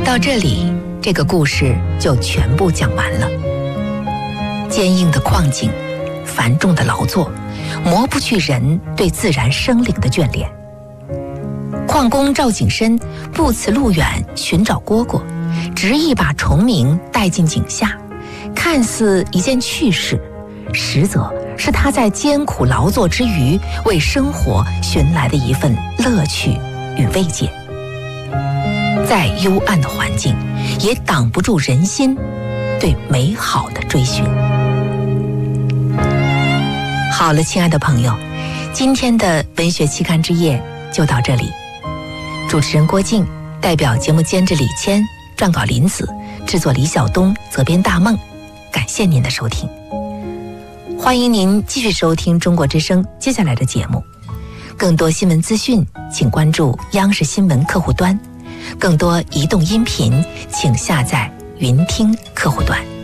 到这里，这个故事就全部讲完了。坚硬的矿井，繁重的劳作，磨不去人对自然生灵的眷恋。矿工赵景深不辞路远寻找蝈蝈，执意把虫鸣带进井下，看似一件趣事，实则是他在艰苦劳作之余为生活寻来的一份乐趣与慰藉。再幽暗的环境也挡不住人心对美好的追寻。好了，亲爱的朋友，今天的文学期刊之夜就到这里。主持人郭靖，代表节目监制李谦，撰稿林子，制作李晓东，责编大梦，感谢您的收听。欢迎您继续收听中国之声接下来的节目。更多新闻资讯请关注央视新闻客户端，更多移动音频请下载云听客户端。